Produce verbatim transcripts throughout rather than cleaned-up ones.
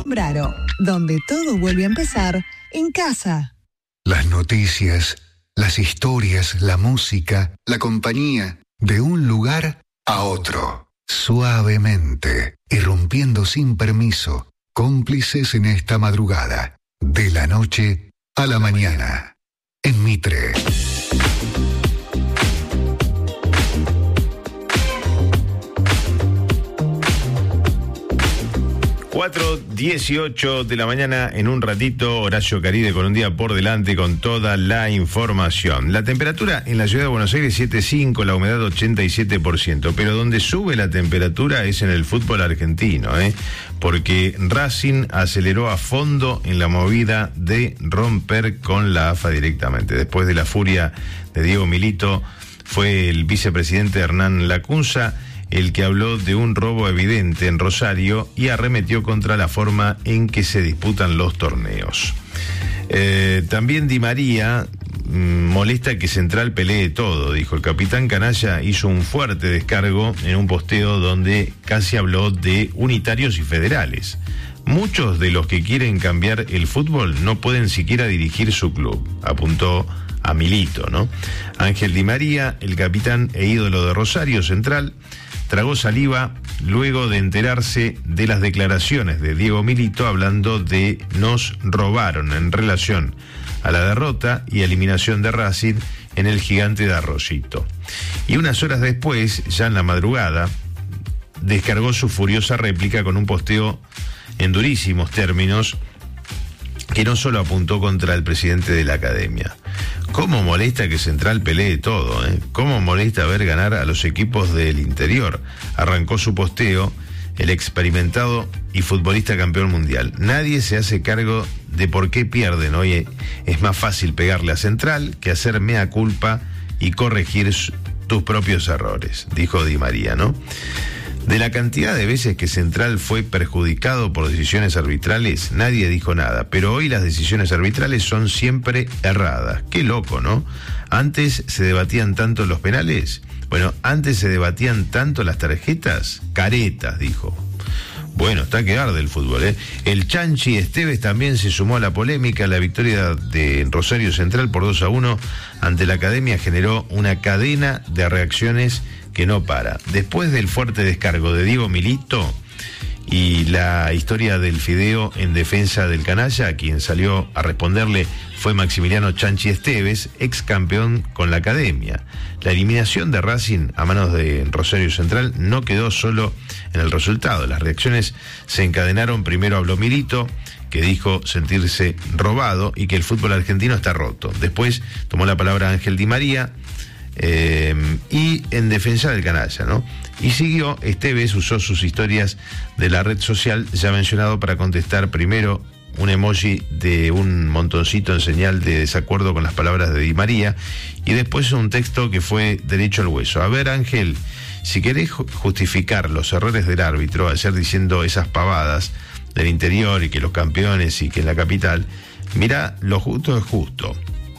Braro, donde todo vuelve a empezar en casa. Las noticias, las historias, la música, la compañía, de un lugar a otro, suavemente, irrumpiendo sin permiso, cómplices en esta madrugada, de la noche a la mañana, en Mitre. cuatro dieciocho de la mañana, en un ratito, Horacio Caride con un día por delante con toda la información. La temperatura en la ciudad de Buenos Aires siete punto cinco, la humedad ochenta y siete por ciento, pero donde sube la temperatura es en el fútbol argentino, ¿eh? porque Racing aceleró a fondo en la movida de romper con la A F A directamente. Después de la furia de Diego Milito, fue el vicepresidente Hernán Lacunza el que habló de un robo evidente en Rosario y arremetió contra la forma en que se disputan los torneos. Eh, también Di María mmm, molesta que Central pelee todo, dijo. El capitán canalla hizo un fuerte descargo en un posteo donde casi habló de unitarios y federales. Muchos de los que quieren cambiar el fútbol no pueden siquiera dirigir su club, apuntó a Milito, ¿no? Ángel Di María, el capitán e ídolo de Rosario Central, tragó saliva luego de enterarse de las declaraciones de Diego Milito hablando de nos robaron en relación a la derrota y eliminación de Racing en el Gigante de Arroyito. Y unas horas después, ya en la madrugada, descargó su furiosa réplica con un posteo en durísimos términos que no solo apuntó contra el presidente de la academia. ¿Cómo molesta que Central pelee todo? ¿eh? ¿Cómo molesta ver ganar a los equipos del interior? Arrancó su posteo el experimentado y futbolista campeón mundial. Nadie se hace cargo de por qué pierden. Oye, es más fácil pegarle a Central que hacer mea culpa y corregir tus propios errores, dijo Di María, ¿no? De la cantidad de veces que Central fue perjudicado por decisiones arbitrales, nadie dijo nada, pero hoy las decisiones arbitrales son siempre erradas. Qué loco, ¿no? Antes se debatían tanto los penales, bueno, antes se debatían tanto las tarjetas, caretas, dijo. Bueno, está que arde el fútbol, ¿eh? El Chanchi Esteves también se sumó a la polémica. La victoria de Rosario Central por dos a uno ante la academia generó una cadena de reacciones que no para. Después del fuerte descargo de Diego Milito y la historia del fideo en defensa del canalla, quien salió a responderle fue Maximiliano Chanchi Esteves, ex campeón con la academia. La eliminación de Racing a manos de Rosario Central no quedó solo en el resultado. Las reacciones se encadenaron. Primero habló Milito, que dijo sentirse robado y que el fútbol argentino está roto. Después tomó la palabra Ángel Di María, Eh, y en defensa del canalla, ¿no? Y siguió, Esteves usó sus historias de la red social ya mencionado para contestar primero un emoji de un montoncito en señal de desacuerdo con las palabras de Di María y después un texto que fue derecho al hueso. A ver, Ángel, si querés justificar los errores del árbitro ayer diciendo esas pavadas del interior y que los campeones y que en la capital, mirá, lo justo es justo.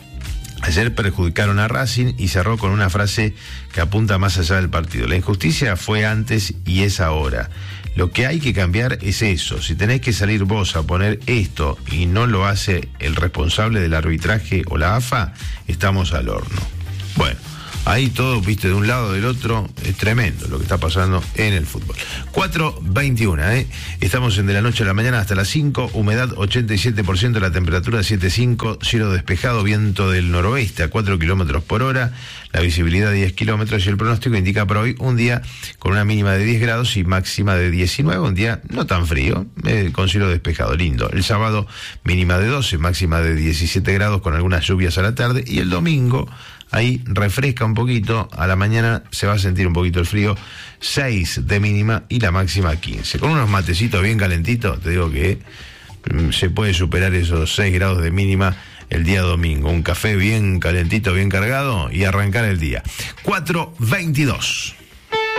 Ayer perjudicaron a Racing y cerró con una frase que apunta más allá del partido. La injusticia fue antes y es ahora. Lo que hay que cambiar es eso. Si tenés que salir vos a poner esto y no lo hace el responsable del arbitraje o la A F A, estamos al horno. Bueno, ahí todo, viste, de un lado o del otro, es tremendo lo que está pasando en el fútbol. cuatro veintiuno, ¿eh? Estamos en de la noche a la mañana hasta las cinco, humedad ochenta y siete por ciento, la temperatura siete punto cinco, cielo despejado, viento del noroeste a cuatro kilómetros por hora, la visibilidad diez kilómetros y el pronóstico indica para hoy un día con una mínima de diez grados y máxima de diecinueve, un día no tan frío, eh, con cielo despejado, lindo. El sábado mínima de doce, máxima de diecisiete grados con algunas lluvias a la tarde y el domingo ahí refresca un poquito, a la mañana se va a sentir un poquito el frío, seis de mínima y la máxima quince. Con unos matecitos bien calentitos, te digo que mm, se puede superar esos seis grados de mínima el día domingo. Un café bien calentito, bien cargado y arrancar el día. cuatro veintidós.